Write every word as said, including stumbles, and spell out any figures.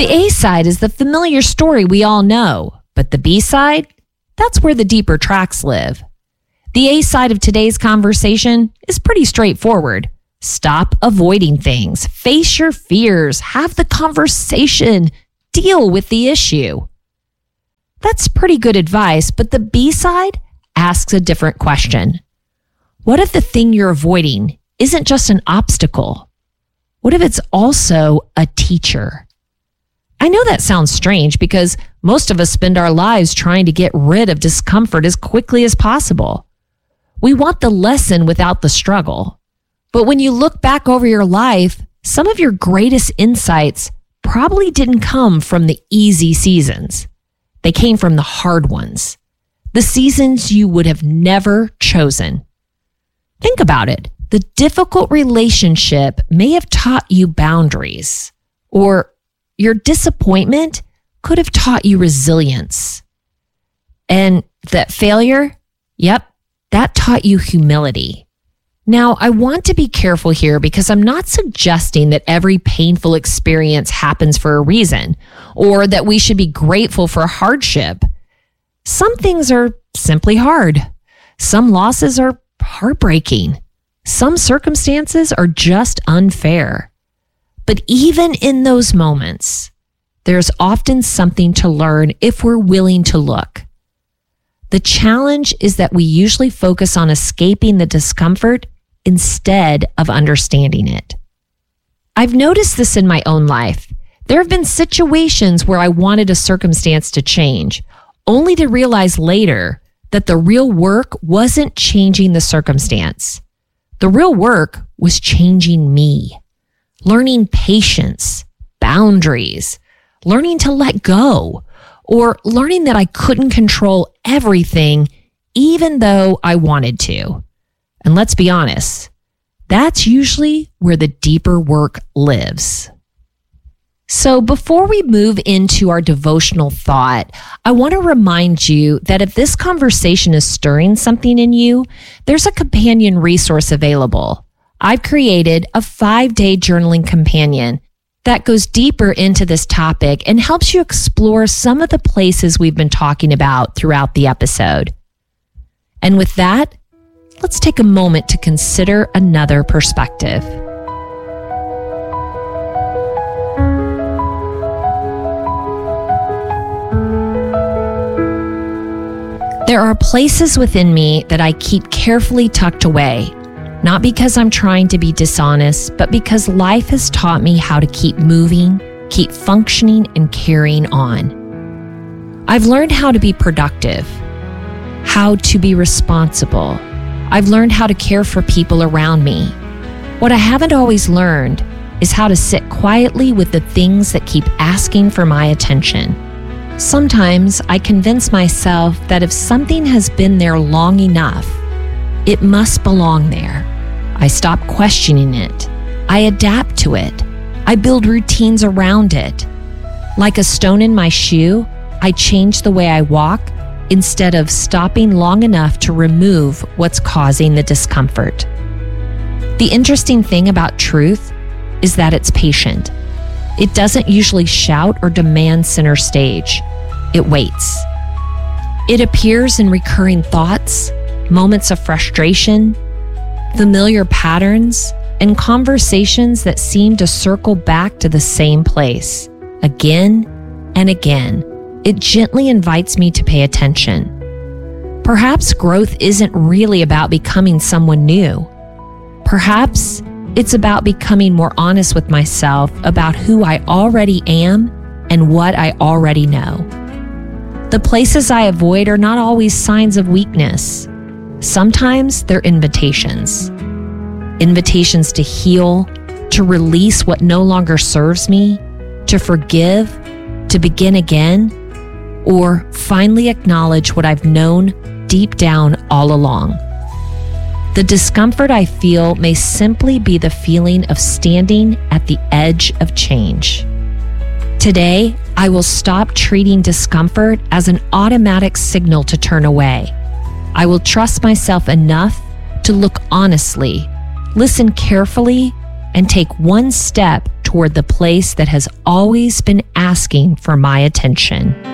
The A side is the familiar story we all know, but the B side, that's where the deeper tracks live. The A side of today's conversation is pretty straightforward. Stop avoiding things, face your fears, have the conversation, deal with the issue. That's pretty good advice, but the B side asks a different question. What if the thing you're avoiding isn't just an obstacle? What if it's also a teacher? I know that sounds strange because most of us spend our lives trying to get rid of discomfort as quickly as possible. We want the lesson without the struggle. But when you look back over your life, some of your greatest insights probably didn't come from the easy seasons. They came from the hard ones, the seasons you would have never chosen. Think about it. The difficult relationship may have taught you boundaries, or your disappointment could have taught you resilience. And that failure, yep, that taught you humility. Now, I want to be careful here because I'm not suggesting that every painful experience happens for a reason, or that we should be grateful for hardship. Some things are simply hard. Some losses are heartbreaking. Some circumstances are just unfair. But even in those moments, there's often something to learn if we're willing to look. The challenge is that we usually focus on escaping the discomfort instead of understanding it. I've noticed this in my own life. There have been situations where I wanted a circumstance to change, only to realize later that the real work wasn't changing the circumstance. The real work was changing me. Learning patience, boundaries, learning to let go, or learning that I couldn't control everything even though I wanted to. And let's be honest, that's usually where the deeper work lives. So before we move into our devotional thought, I want to remind you that if this conversation is stirring something in you, there's a companion resource available. I've created a five-day journaling companion that goes deeper into this topic and helps you explore some of the places we've been talking about throughout the episode. And with that, let's take a moment to consider another perspective. There are places within me that I keep carefully tucked away. Not because I'm trying to be dishonest, but because life has taught me how to keep moving, keep functioning, and carrying on. I've learned how to be productive, how to be responsible. I've learned how to care for people around me. What I haven't always learned is how to sit quietly with the things that keep asking for my attention. Sometimes I convince myself that if something has been there long enough, it must belong there. I stop questioning it. I adapt to it. I build routines around it. Like a stone in my shoe, I change the way I walk instead of stopping long enough to remove what's causing the discomfort. The interesting thing about truth is that it's patient. It doesn't usually shout or demand center stage. It waits. It appears in recurring thoughts, moments of frustration, familiar patterns, and conversations that seem to circle back to the same place again and again. It gently invites me to pay attention. Perhaps growth isn't really about becoming someone new. Perhaps it's about becoming more honest with myself about who I already am and what I already know. The places I avoid are not always signs of weakness. Sometimes they're invitations. Invitations to heal, to release what no longer serves me, to forgive, to begin again, or finally acknowledge what I've known deep down all along. The discomfort I feel may simply be the feeling of standing at the edge of change. Today, I will stop treating discomfort as an automatic signal to turn away. I will trust myself enough to look honestly, listen carefully, and take one step toward the place that has always been asking asking for my attention.